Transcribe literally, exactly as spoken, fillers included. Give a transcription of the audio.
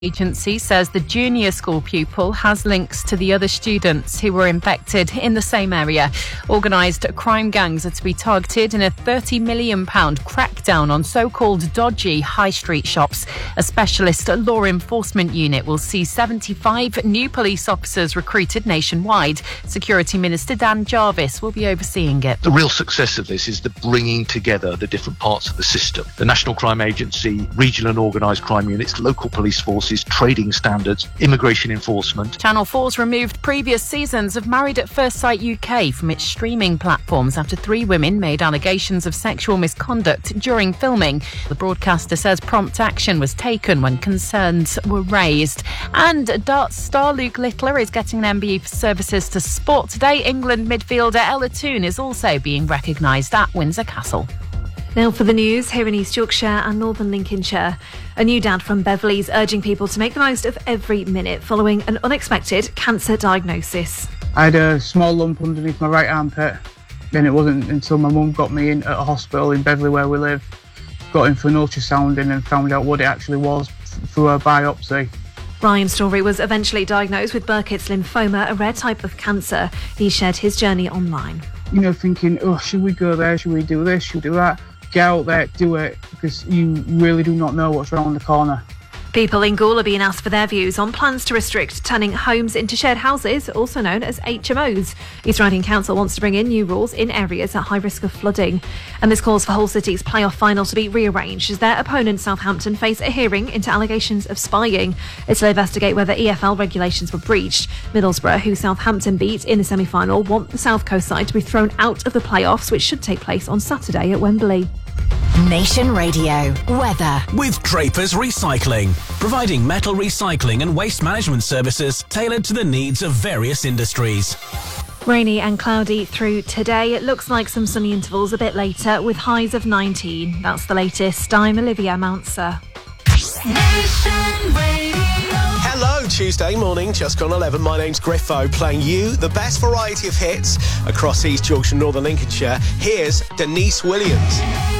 Agency says the junior school pupil has links to the other students who were infected in the same area. Organised crime gangs are to be targeted in a thirty million pounds crackdown on so-called dodgy high street shops. A specialist law enforcement unit will see seventy-five new police officers recruited nationwide. Security Minister Dan Jarvis will be overseeing it. The real success of this is the bringing together the different parts of the system. The National Crime Agency, regional and organised crime units, local police forces, trading standards, immigration enforcement. Channel four's removed previous seasons of Married at First Sight U K from its streaming platforms after three women made allegations of sexual misconduct during filming. The broadcaster says prompt action was taken when concerns were raised. And darts star Luke Littler is getting an M B E for services to sport today. England midfielder Ella Toone is also being recognised at Windsor Castle. Now for the news here in East Yorkshire and Northern Lincolnshire. A new dad from Beverley's urging people to make the most of every minute following an unexpected cancer diagnosis. I had a small lump underneath my right armpit. Then it wasn't until my mum got me in at a hospital in Beverley where we live, got in for an ultrasound and found out what it actually was through a biopsy. Ryan Story was eventually diagnosed with Burkitt's lymphoma, a rare type of cancer. He shared his journey online. You know, thinking, oh, should we go there? Should we do this? Should we do that? Get out there, do it, because you really do not know what's around the corner. People in Gaul are being asked for their views on plans to restrict turning homes into shared houses, also known as H M Os. East Riding Council wants to bring in new rules in areas at high risk of flooding. And this calls for Hull City's playoff final to be rearranged as their opponent Southampton face a hearing into allegations of spying. It'll investigate whether E F L regulations were breached. Middlesbrough, who Southampton beat in the semi-final, want the South Coast side to be thrown out of the playoffs, which should take place on Saturday at Wembley. Nation Radio weather with Drapers Recycling, providing metal recycling and waste management services tailored to the needs of various industries. Rainy and cloudy through today. It looks like some sunny intervals a bit later with highs of nineteen. That's the latest. I'm Olivia Mounser. Nation Radio. Hello, Tuesday morning, just gone eleven. My name's Griffo, playing you the best variety of hits across East Yorkshire and Northern Lincolnshire. Here's Denise Williams.